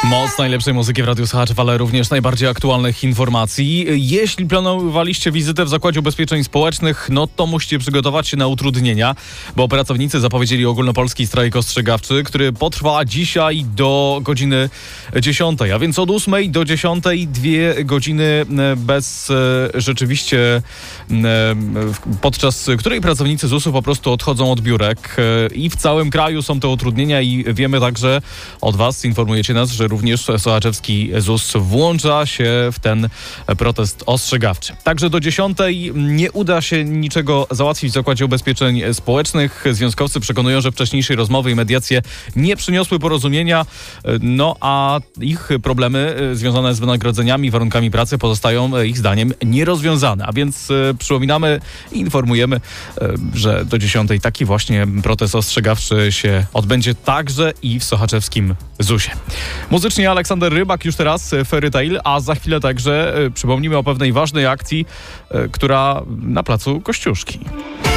Moc najlepszej muzyki w Radiu Słuchaczów, ale również najbardziej aktualnych informacji. Jeśli planowaliście wizytę w Zakładzie Ubezpieczeń Społecznych, no to musicie przygotować się na utrudnienia, bo pracownicy zapowiedzieli ogólnopolski strajk ostrzegawczy, który potrwa dzisiaj do godziny 10, a więc od 8 do 10 2 godziny bez rzeczywiście, podczas której pracownicy ZUS-u po prostu odchodzą od biurek i w całym kraju są te utrudnienia i wiemy także od was, informujecie nas, że również sochaczewski ZUS włącza się w ten protest ostrzegawczy. Także do 10 nie uda się niczego załatwić w Zakładzie Ubezpieczeń Społecznych. Związkowcy przekonują, że wcześniejsze rozmowy i mediacje nie przyniosły porozumienia, no a ich problemy związane z wynagrodzeniami i warunkami pracy pozostają ich zdaniem nierozwiązane. A więc przypominamy i informujemy, że do 10 taki właśnie protest ostrzegawczy się odbędzie także i w sochaczewskim ZUS-ie. Muzycznie Aleksander Rybak już teraz Fairy Tail, a za chwilę także przypomnimy o pewnej ważnej akcji, która na placu Kościuszki.